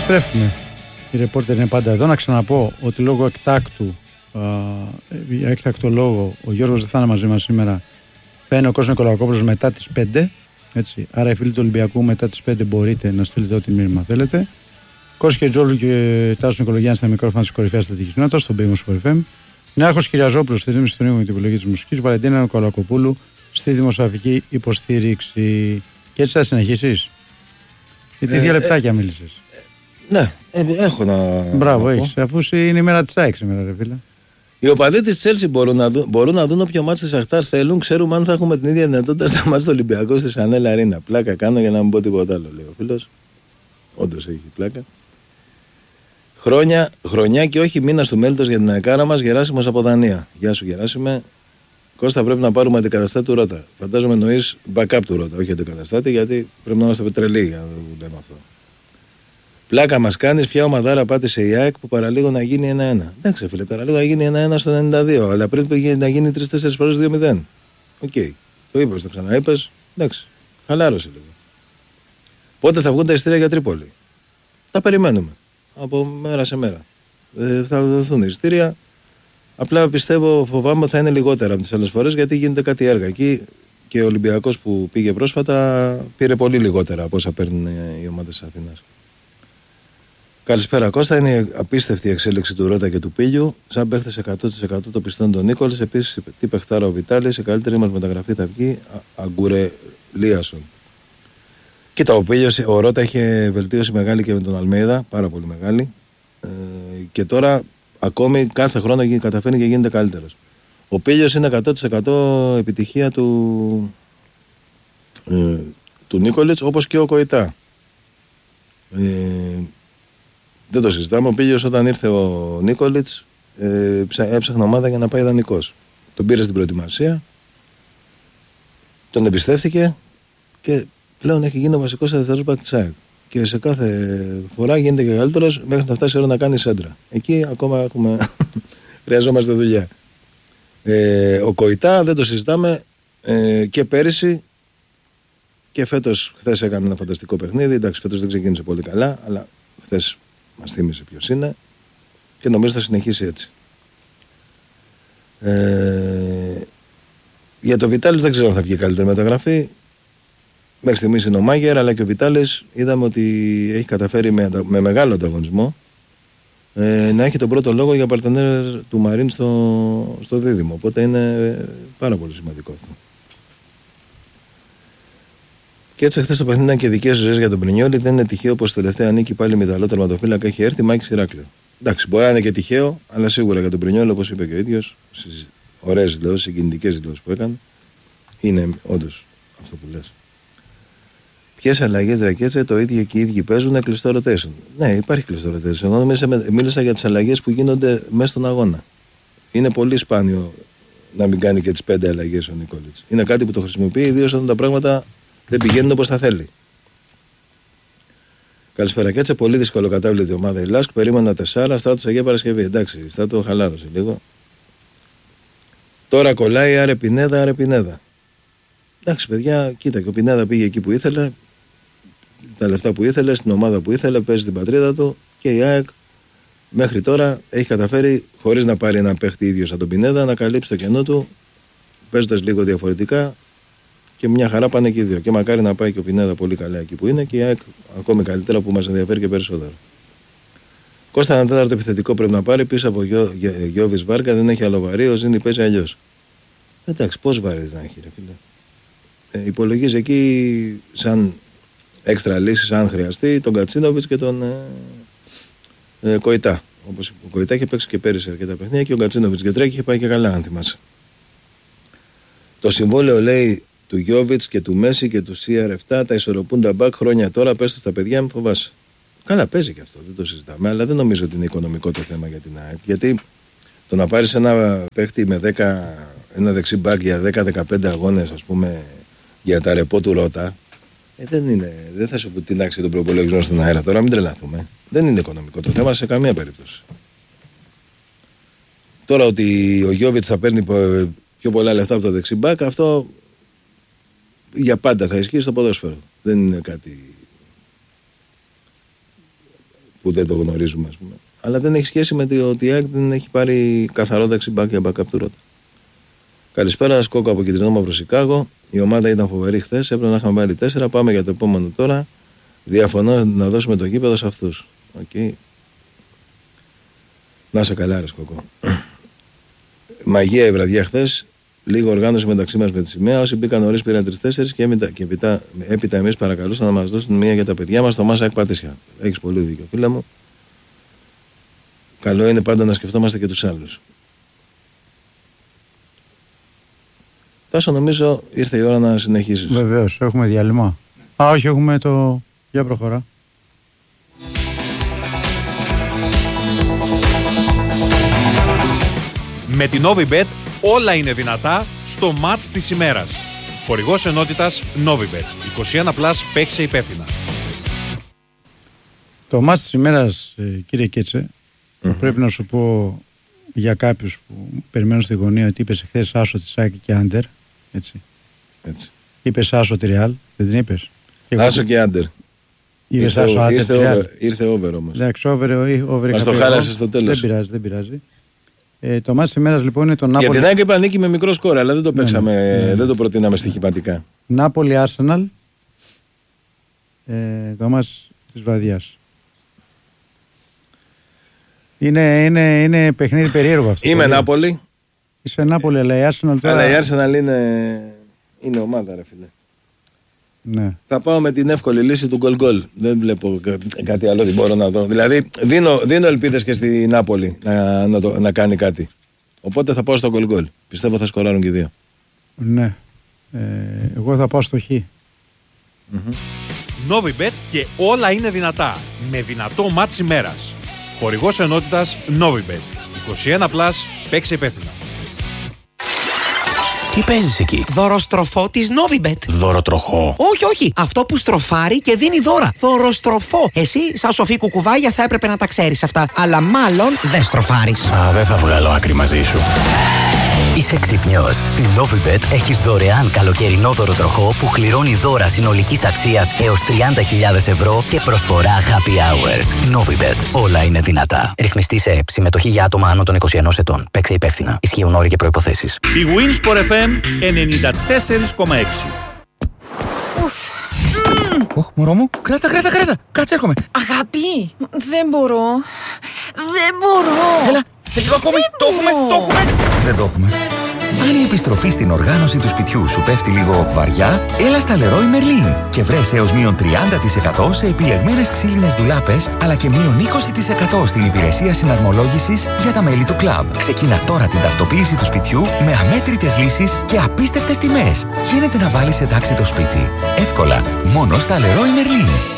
Επιστρέφουμε. Οι ρεπόρτερ είναι πάντα εδώ. Να ξαναπώ ότι λόγω έκτακτο λόγο ο Γιώργος δεν θα είναι μαζί μας σήμερα. Θα είναι ο Κώστας Νικολακόπουλος μετά τις 5. Έτσι. Άρα οι φίλοι του Ολυμπιακού μετά τις 5 μπορείτε να στείλετε ό,τι μήνυμα θέλετε. Κώστας και Τζόρλου και Τάσος Νικολογιάννης στα μικρόφωνα της κορυφαίας στρατηγικής κοινότητας στον Big Wings FM. Νιάρχος Κυριαζόπουλος στη ρύθμιση του νόμου για την επιλογή της μουσικής. Βαλεντίνα Νικολακοπούλου στη δημοσιογραφική υποστήριξη. Και έτσι θα συνεχίσεις. Γιατί 2 λεπτάκια μίλησες. Ναι, έχω να. Μπράβο, έχεις. Αφού είναι η μέρα της ΑΕΚ σήμερα, ρε φίλε. Οι οπαδοί της Chelsea μπορούν να δουν όποιο μάτς της Αχτάρ θέλουν. Ξέρουμε αν θα έχουμε την ίδια δυνατότητα στα μάτς του Ολυμπιακού στη Chanel Arena. Πλάκα κάνω για να μην πω τίποτα άλλο, λέει ο φίλος. Όντως έχει πλάκα. Χρονιά και όχι μήνας του μέλητος για την αεκάρα μας. Γεράσιμος από Δανία. Γεια σου, Γεράσιμε. Κώστα, πρέπει να πάρουμε αντικαταστάτη του Ρώτα. Φαντάζομαι εννοείς backup του Ρώτα, όχι αντικαταστάτη, γιατί πρέπει να είμαστε πετρελοί για να το λέμε αυτό. Πλάκα μας κάνεις, ποια ομαδάρα πάτησε η ΑΕΚ που παραλίγο να γίνει 1-1. Εντάξει, φίλε, παραλίγο να γίνει 1-1 στο 92, αλλά πρέπει να γίνει 3-4 φορές 2-0. Οκ. Το είπες, το ξαναείπες. Εντάξει, χαλάρωσε λίγο. Πότε θα βγουν τα εισιτήρια για Τρίπολη? Τα περιμένουμε. Από μέρα σε μέρα. Θα δοθούν εισιτήρια. Απλά πιστεύω, φοβάμαι ότι θα είναι λιγότερα από τις άλλες φορές γιατί γίνεται κάτι έργα. Εκεί και ο Ολυμπιακός που πήγε πρόσφατα πήρε πολύ λιγότερα από όσα παίρνουν οι ομάδες της Αθήνας. Καλησπέρα Κώστα, είναι απίστευτη η εξέλιξη του Ρώτα και του Πίλιου. Σαν παίχτες 100% το πιστόν τον Νίκολης. Επίσης, τι παιχτάρα ο Βιτάλης, η καλύτερη μας μεταγραφή θα βγει, Αγκουρε Λίασον. Κοίτα, ο Ρώτα είχε βελτίωση μεγάλη και με τον Αλμέιδα, πάρα πολύ μεγάλη. Και τώρα ακόμη κάθε χρόνο καταφέρνει και γίνεται καλύτερος. Ο Πίλιος είναι 100% επιτυχία του Νίκολιτς, όπως και ο Κοϊτά. Δεν το συζητάμε. Ο Πίλιος όταν ήρθε ο Νίκολιτς έψαχνε ομάδα για να πάει δανεικός. Τον πήρε στην προετοιμασία, τον εμπιστεύτηκε και πλέον έχει γίνει ο βασικός αριστερός μπακ της ΑΕΚ. Και σε κάθε φορά γίνεται και καλύτερος μέχρι να φτάσει η ώρα να κάνει σέντρα. Εκεί ακόμα χρειαζόμαστε δουλειά. Ο Κοϊτά δεν το συζητάμε και πέρυσι και φέτος. Χθες έκανε ένα φανταστικό παιχνίδι. Εντάξει, φέτος δεν ξεκίνησε πολύ καλά, αλλά χθες μας θύμισε ποιος είναι και νομίζω θα συνεχίσει έτσι. Για το Βιτάλης δεν ξέρω αν θα βγει καλύτερη μεταγραφή. Μέχρι στιγμής είναι ο Μάγερ, αλλά και ο Βιτάλης είδαμε ότι έχει καταφέρει με μεγάλο ανταγωνισμό να έχει τον πρώτο λόγο για παρτενέρ του Μαρίν στο δίδυμο. Οπότε είναι πάρα πολύ σημαντικό αυτό. Και έτσι χθες το παιχνίδι ήταν και δικές ζωές για τον Πρινιόλι. Δεν είναι τυχαίο πως τελευταία νίκη πάλι με Ιταλό τερματοφύλακα έχει έρθει Μάκης Ηράκλειο. Εντάξει, μπορεί να είναι και τυχαίο, αλλά σίγουρα για τον Πρινιόλι, όπως είπε και ο ίδιος, στις ωραίες δηλώσεις, συγκινητικές δηλώσεις που έκανε, είναι όντως αυτό που λες. Ποιες αλλαγές Δρακέτσε, το ίδιο και οι ίδιοι παίζουν κλειστό rotation. Ναι, υπάρχει κλειστό rotation. Εγώ μίλησα για τις αλλαγές που γίνονται μέσα στον αγώνα. Είναι πολύ σπάνιο να μην κάνει και τις 5 αλλαγές ο Νικόλιτς. Είναι κάτι που το χρησιμοποιεί, ιδίως όταν τα πράγματα δεν πηγαίνουν όπως θα θέλει. Καλησπέρα Κέτσε, πολύ δύσκολο κατάβλητη ομάδα η Λάσκ. Περίμενα 4, Στράτος Αγία Παρασκευή. Εντάξει, Στράτο χαλάρωσε λίγο. Τώρα κολλάει άρε Πινέδα. Εντάξει, παιδιά, κοίτα και ο Πινέδα πήγε εκεί που ήθελε. Τα λεφτά που ήθελε, στην ομάδα που ήθελε, παίζει την πατρίδα του και η ΑΕΚ μέχρι τώρα έχει καταφέρει, χωρίς να πάρει ένα παίχτη ίδιο σαν τον Πινέδα, να καλύψει το κενό του, παίζοντας λίγο διαφορετικά και μια χαρά πάνε και οι δύο. Και μακάρι να πάει και ο Πινέδα πολύ καλά εκεί που είναι και η ΑΕΚ ακόμη καλύτερα που μας ενδιαφέρει και περισσότερο. Κώστα, ένα τέταρτο επιθετικό πρέπει να πάρει πίσω από Γιώβης Βάρκα, δεν έχει άλλο βαρύ, ο Ζήνη παίζει αλλιώς. Εντάξει, πώς βαρύς να έχει, ρε φίλε. Υπολογίζει εκεί σαν έξτρα λύσεις αν χρειαστεί τον Κατσίνοβιτς και τον Κοϊτά. Όπως ο Κοϊτά είχε παίξει και πέρυσι αρκετά παιχνίδια και ο Κατσίνοβιτς και τρέχει είχε πάει και καλά, αν θυμάσαι. Το συμβόλαιο λέει του Γιώβιτς και του Μέση και του CR7 τα ισορροπούν τα μπακ χρόνια τώρα. Πες στα παιδιά μου, φοβάσαι. Καλά, παίζει και αυτό, δεν το συζητάμε, αλλά δεν νομίζω ότι είναι οικονομικό το θέμα για την ΑΕΚ. Γιατί το να πάρεις ένα παίχτη με 10, ένα δεξί μπακ για 10-15 αγώνες, ας πούμε, για τα ρεπό του Ρώτα, δεν θα σου πω την άξια των προπολογισμών στον αέρα τώρα, μην τρελαθούμε. Δεν είναι οικονομικό το θέμα σε καμία περίπτωση. Τώρα ότι ο Γιώβιτς θα παίρνει πιο πολλά λεφτά από το δεξί μπακ, αυτό για πάντα θα ισχύει στο ποδόσφαιρο. Δεν είναι κάτι που δεν το γνωρίζουμε, ας πούμε. Αλλά δεν έχει σχέση με το ότι η ΑΕΚ δεν έχει πάρει καθαρό δεξιμπάκ για backup του Ρώτα. Καλησπέρα, Σκόκο από Κεντρινό Μαύρο Σικάγο. Η ομάδα ήταν φοβερή χθες. Έπρεπε να είχαμε βάλει 4. Πάμε για το επόμενο τώρα. Διαφωνώ να δώσουμε το γήπεδο σε αυτούς. Okay. Να σε καλά, ρε Σκόκο. Μαγεία η βραδιά χθες. Λίγο οργάνωση μεταξύ μας με τη σημαία. Όσοι μπήκαν νωρίς πήραν 3-4 και έπειτα εμείς παρακαλούσαν να μας δώσουν μία για τα παιδιά μας. Το Μάσα Εκπατήσια. Έχεις πολύ δίκιο, φίλε μου. Καλό είναι πάντα να σκεφτόμαστε και τους άλλους. Τάσο, νομίζω ήρθε η ώρα να συνεχίσεις. Βεβαίως, έχουμε διάλειμμα. Όχι, έχουμε το... Για προχωρά. Με την Novibet όλα είναι δυνατά στο μάτς της ημέρας. Χορηγός ενότητας Novibet. 21+, παίξε υπεύθυνα. Το μάτς της ημέρας, κύριε Κέτσε, πρέπει να σου πω για κάποιους που περιμένουν στη γωνία ότι είπες χθες άσο της ΑΕΚ και άντερ. Έτσι. Είπες άσο τη Real, δεν την είπες? Άσο και άντερ. Ήρθε over όμως. Εντάξει, over. Μας το χάλασε στο τέλος. Δεν πειράζει. Το μάτς της ημέρας λοιπόν είναι το Νάπολη. Για την ΑΕΚ είπα νίκη με μικρό σκορ, αλλά δεν το παίξαμε, δεν το προτείναμε στοιχηματικά. Νάπολη Arsenal. Το μάτς της βραδιάς. Είναι παιχνίδι περίεργο αυτό. Είμαι Νάπολη. Είσαι Νάπολη, αλλά η Arsenal τώρα... Αλλά η Arsenal είναι ομάδα, ρε φίλε. Ναι. Θα πάω με την εύκολη λύση του γκολ. Δεν βλέπω κάτι άλλο τι μπορώ να δω. Δηλαδή δίνω ελπίδες και στη Νάπολη να κάνει κάτι. Οπότε θα πάω στο γκολ. Πιστεύω θα σκοράρουν και οι δύο. Ναι. Εγώ θα πάω στο Χ. Novibet και όλα είναι δυνατά. Με δυνατό μάτς ημέρας. Χορηγός ενότητας Novibet. 21+, παίξε υπεύθυνα. Τι παίζεις εκεί? Δωροστροφό της Novibet. Δωροτροχό? Όχι. Αυτό που στροφάρει και δίνει δώρα. Δωροστροφό. Εσύ, σαν σοφή κουκουβάγια, θα έπρεπε να τα ξέρεις αυτά. Αλλά μάλλον δεν στροφάρεις. Δεν θα βγάλω άκρη μαζί σου. Είσαι ξυπνιός. Στη Novibet έχεις δωρεάν καλοκαιρινό δωροτροχό που κληρώνει δώρα συνολικής αξίας έως 30.000 ευρώ και προσφορά happy hours. Novibet. Όλα είναι δυνατά. Ρυθμιστή σε ΕΠ. Συμμετοχή για άτομα άνω των 21 ετών. Παίξε υπεύθυνα. Ισχύουν όροι και προϋποθέσεις. Η Winsport FM 94,6. Μωρό μου, κράτα. Κάτσε, έρχομαι. Αγάπη, δεν μπορώ. Έλα, λίγο ακόμη. Το έχουμε. Δεν το έχουμε. Αν η επιστροφή στην οργάνωση του σπιτιού σου πέφτει λίγο βαριά, έλα στα Leroy Merlin και βρες έως μείον 30% σε επιλεγμένες ξύλινες ντουλάπες, αλλά και μείον 20% στην υπηρεσία συναρμολόγησης για τα μέλη του κλαμπ. Ξεκίνα τώρα την τακτοποίηση του σπιτιού με αμέτρητες λύσεις και απίστευτες τιμές. Γίνεται να βάλεις σε τάξη το σπίτι. Εύκολα, μόνο στα Leroy Merlin.